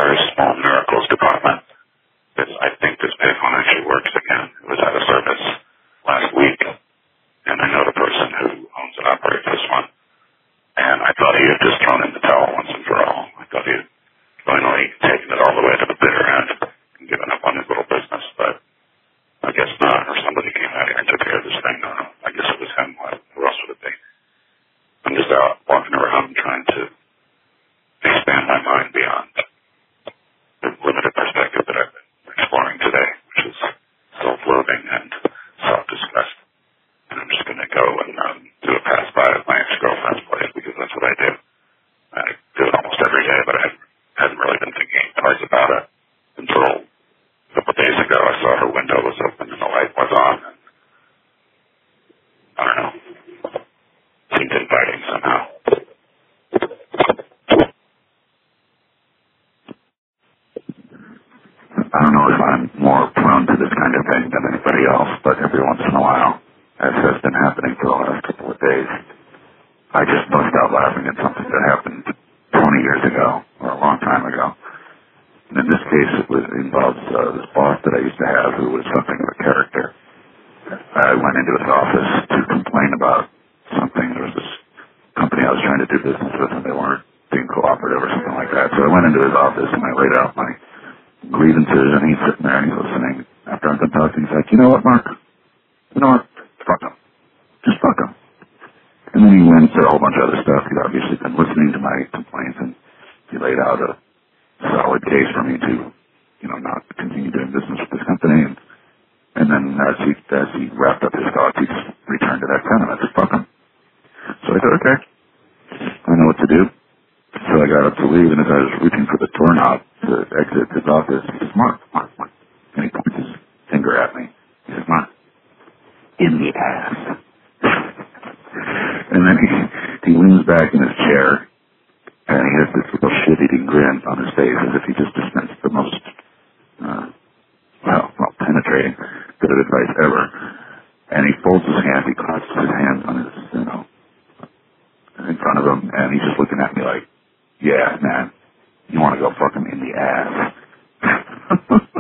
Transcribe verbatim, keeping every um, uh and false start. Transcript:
very small miracles department. This, I think this payphone actually works again. It was out of service last week, and I know the person who owns and operates this one. And I thought he had just thrown in the towel once and for all. I thought he had finally taken it all the way to the bitter end and given up on his little business, but I guess not, or somebody came out here and took care of this thing. I don't know. I guess it was him. Who else would it be? I'm just out walking around trying to expand my mind beyond the limited perspective that I've been exploring today, which is self-loathing and self-disgust. And I'm just going to go and um, do a pass-by at my ex-girlfriend's place because that's what I do. I do it almost every day, but I hadn't really been thinking twice about it until a couple of days ago. I saw her window was open and the light was on. And I don't know. Seemed inviting somehow. I don't know if I'm more prone to this kind of thing than anybody else, but every once in a while, as has been happening for the last couple of days, I just bust out laughing at something that happened twenty years ago, or a long time ago. And in this case, it, was, it involves uh, this boss that I used to have who was something of a character. I went into his office to complain about something. There was this company I was trying to do business with, and they weren't being cooperative or something like that. So I went into his office, and I laid out my grievances, and he's sitting there, and he's listening. After I'm done talking, he's like, you know what, Mark? You know what? Fuck him. Just fuck him. And then he went to a whole bunch of other stuff. He'd obviously been listening to my complaints, and he laid out a solid case for me to, you know, not continue doing business with this company. And, and then as he, as he wrapped up his thoughts, he just returned to that sentiment. Just fuck him. So I said, okay. I know what to do. So I got up to leave, and as I was reaching for the doorknob to exit his office, he says, Mark, Mark, Mark. And he points his finger at me. He says, Mark, in the ass. And then he, he leans back in his chair, and he has this little shit-eating grin on his face as if he just dispensed the most, uh, well, well, penetrating bit of advice ever. And he folds his hands, he clasps his hands on his, you know, in front of him, and he's just looking at me like, yeah, man, you want to go fuck him in the ass.